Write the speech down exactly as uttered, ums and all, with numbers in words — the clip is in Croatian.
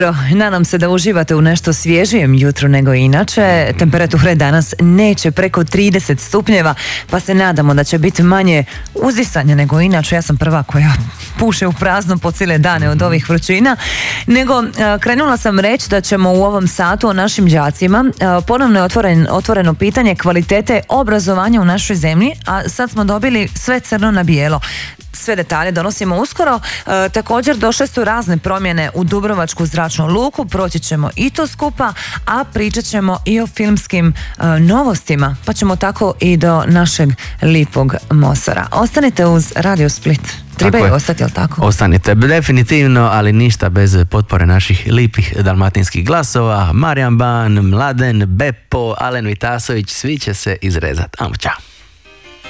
Nadam se da uživate u nešto svježijem jutru nego inače. Temperature danas neće preko trideset stupnjeva, pa se nadamo da će biti manje uzisanja nego inače. Ja sam prva koja puše u prazno po cijele dane od ovih vrućina. Nego krenula sam reći da ćemo u ovom satu o našim đacima. Ponovno je otvoren, otvoreno pitanje kvalitete obrazovanja u našoj zemlji, a sad smo dobili sve crno na bijelo. Sve detalje donosimo uskoro. E, također došle su razne promjene u Dubrovačku zračnu luku, proći ćemo i to skupa, a pričat ćemo i o filmskim e, novostima, pa ćemo tako i do našeg lipog Mosora. Ostanite uz Radio Split. Trebaju ostati, jel tako? Ostanite, definitivno, ali ništa bez potpore naših lipih dalmatinskih glasova. Marijan Ban, Mladen, Beppo, Alen Vitasović, svi će se izrezati. Amo, čao.